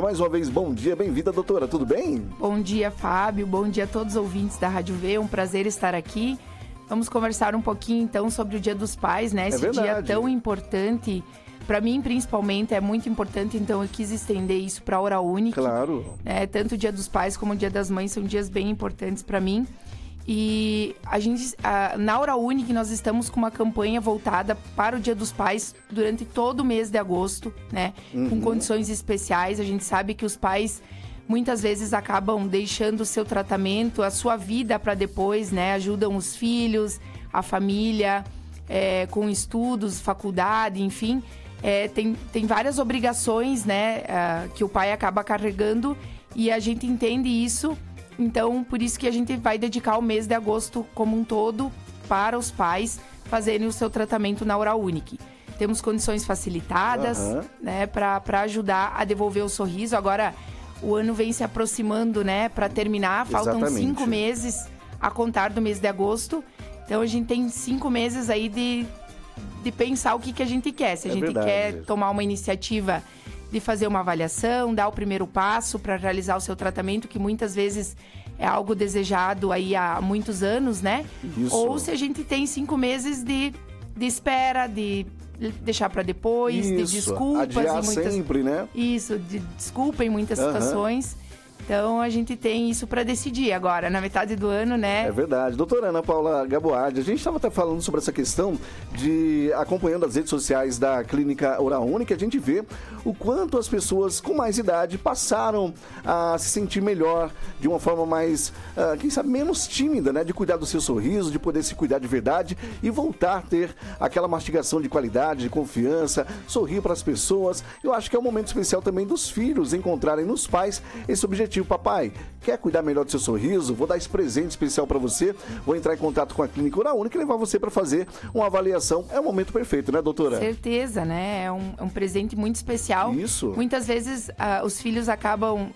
mais uma vez, bom dia, bem-vinda, doutora, tudo bem? Bom dia, Fábio, bom dia a todos os ouvintes da Rádio V, é um prazer estar aqui. Vamos conversar um pouquinho, então, sobre o Dia dos Pais, né? Esse dia tão importante, para mim, principalmente, é muito importante, então eu quis estender isso para a Hora Única. Claro. Tanto o Dia dos Pais como o Dia das Mães são dias bem importantes para mim. E na Hora Única nós estamos com uma campanha voltada para o Dia dos Pais durante todo o mês de agosto, né? Com condições especiais. A gente sabe que os pais muitas vezes acabam deixando o seu tratamento, a sua vida para depois, né? Ajudam os filhos, a família, com estudos, faculdade, enfim. Tem várias obrigações, né? Que o pai acaba carregando e a gente entende isso. Então, por isso que a gente vai dedicar o mês de agosto como um todo para os pais fazerem o seu tratamento na Hora Única. Temos condições facilitadas, né, para ajudar a devolver o sorriso. Agora, o ano vem se aproximando, né, para terminar. Faltam 5 meses a contar do mês de agosto. Então, a gente tem 5 meses aí de pensar o que a gente quer. Se a gente quer tomar uma iniciativa de fazer uma avaliação, dar o primeiro passo para realizar o seu tratamento, que muitas vezes é algo desejado aí há muitos anos, né? Isso. Ou se a gente tem 5 meses de espera, de deixar para depois, de desculpas. Adiar sempre, né? Isso, de desculpa em muitas situações. Então, a gente tem isso para decidir agora, na metade do ano, né? É verdade. Doutora Ana Paula Gaboardi, a gente estava até falando sobre essa questão de, acompanhando as redes sociais da Clínica Hora Única, a gente vê o quanto as pessoas com mais idade passaram a se sentir melhor, de uma forma mais, quem sabe, menos tímida, né? De cuidar do seu sorriso, de poder se cuidar de verdade e voltar a ter aquela mastigação de qualidade, de confiança, sorrir para as pessoas. Eu acho que é um momento especial também dos filhos encontrarem nos pais esse objetivo. Papai, quer cuidar melhor do seu sorriso? Vou dar esse presente especial para você. Vou entrar em contato com a Clínica Hora Única e levar você para fazer uma avaliação. É o momento perfeito, né, doutora? Certeza, né? É um presente muito especial. Isso. Muitas vezes os filhos acabam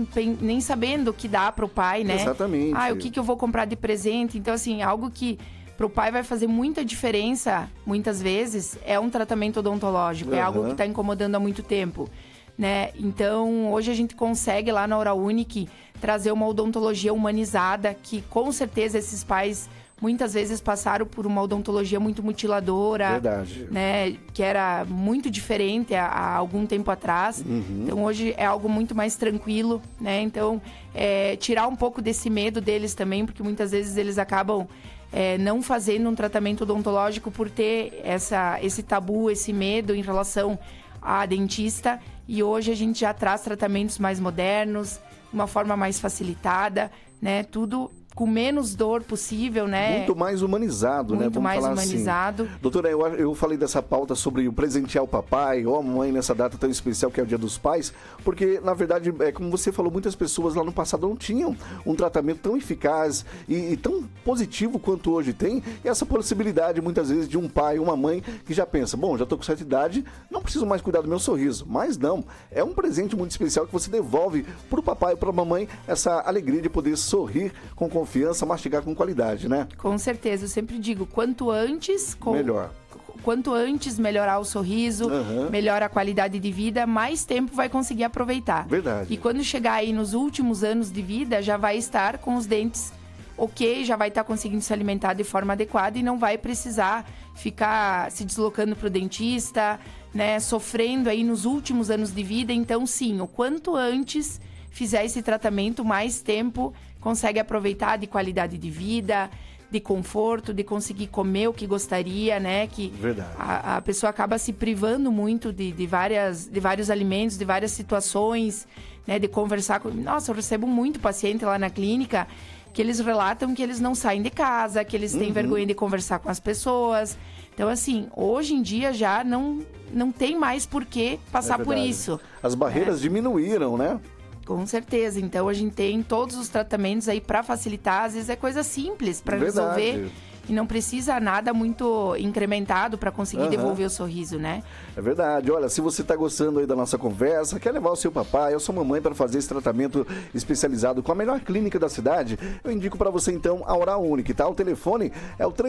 nem sabendo o que dá para o pai, né? Exatamente. O que eu vou comprar de presente? Então, assim, algo que para o pai vai fazer muita diferença, muitas vezes, é um tratamento odontológico. É algo que está incomodando há muito tempo, né? Então, hoje a gente consegue lá na Hora Única trazer uma odontologia humanizada, que com certeza esses pais muitas vezes passaram por uma odontologia muito mutiladora. Verdade. Né? Que era muito diferente há algum tempo atrás. Então, hoje é algo muito mais tranquilo, né? Então, tirar um pouco desse medo deles também, porque muitas vezes eles acabam não fazendo um tratamento odontológico por ter esse tabu, esse medo em relação a dentista, e hoje a gente já traz tratamentos mais modernos, de uma forma mais facilitada, né? Tudo com menos dor possível, né? Muito mais humanizado, né? Muito mais humanizado. Assim. Doutora, eu falei dessa pauta sobre o presentear o papai ou a mãe nessa data tão especial que é o Dia dos Pais, porque, na verdade, como você falou, muitas pessoas lá no passado não tinham um tratamento tão eficaz e tão positivo quanto hoje tem, e essa possibilidade, muitas vezes, de um pai, uma mãe que já pensa, bom, já estou com certa idade, não preciso mais cuidar do meu sorriso. Mas não, é um presente muito especial que você devolve para o papai e para a mamãe essa alegria de poder sorrir com confiança, mastigar com qualidade, né? Com certeza, eu sempre digo, quanto antes... Melhor. Quanto antes melhorar o sorriso, melhora a qualidade de vida, mais tempo vai conseguir aproveitar. Verdade. E quando chegar aí nos últimos anos de vida, já vai estar com os dentes ok, já vai estar conseguindo se alimentar de forma adequada e não vai precisar ficar se deslocando para o dentista, né, sofrendo aí nos últimos anos de vida. Então, sim, o quanto antes fizer esse tratamento, mais tempo consegue aproveitar de qualidade de vida, de conforto, de conseguir comer o que gostaria, né? Que verdade. A pessoa acaba se privando muito de vários alimentos, de várias situações, né? De conversar com... Nossa, eu recebo muito paciente lá na clínica que eles relatam que eles não saem de casa, que eles têm vergonha de conversar com as pessoas. Então, assim, hoje em dia já não tem mais por que passar por isso. As barreiras diminuíram, né? Com certeza. Então, a gente tem todos os tratamentos aí para facilitar. Às vezes é coisa simples para resolver. E não precisa nada muito incrementado para conseguir devolver o sorriso, né? É verdade. Olha, se você está gostando aí da nossa conversa, quer levar o seu papai ou sua mamãe para fazer esse tratamento especializado com a melhor clínica da cidade, eu indico para você então a Hora Única, tá? O telefone é o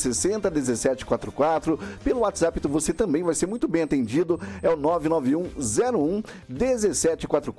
3960-1744. Pelo WhatsApp você também vai ser muito bem atendido. É o 991-01-1744.